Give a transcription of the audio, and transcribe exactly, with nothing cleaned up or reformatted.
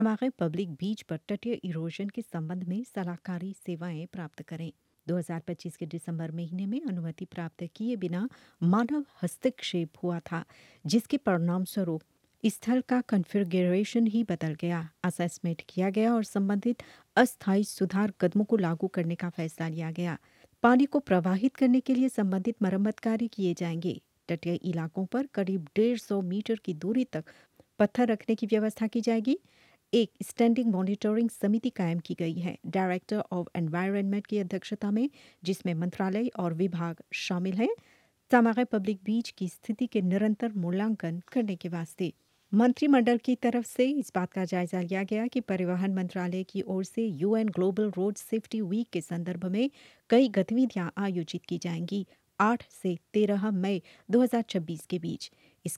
हमारे पब्लिक बीच पर तटीय इरोजन के संबंध में सलाहकारी सेवाएं प्राप्त करें। दो हज़ार पच्चीस के दिसंबर महीने में अनुमति प्राप्त किए बिना मानव हस्तक्षेप हुआ था, जिसके परिणाम स्वरूप स्थल का कॉन्फ़िगरेशन ही बदल गया। असेसमेंट किया गया और संबंधित अस्थायी सुधार कदमों को लागू करने का फैसला लिया गया। पानी को प्रवाहित करने के लिए संबंधित मरम्मत कार्य किए जाएंगे। तटीय इलाकों पर करीब डेढ़ सौ मीटर की दूरी तक पत्थर रखने की व्यवस्था की जाएगी। एक स्टैंडिंग मॉनिटरिंग समिति कायम की गई है, डायरेक्टर ऑफ एनवायरनमेंट की अध्यक्षता में, जिसमें मंत्रालय और विभाग शामिल हैं, हमारे पब्लिक बीच की स्थिति के निरंतर मूल्यांकन करने के वास्ते। मंत्रिमंडल की तरफ से इस बात का जायजा लिया गया कि परिवहन मंत्रालय की ओर से UN global road safety week के संदर्भ में कई गतिविधियां आयोजित की जाएंगी आठ से तेरह मई दो हज़ार छब्बीस के बीच।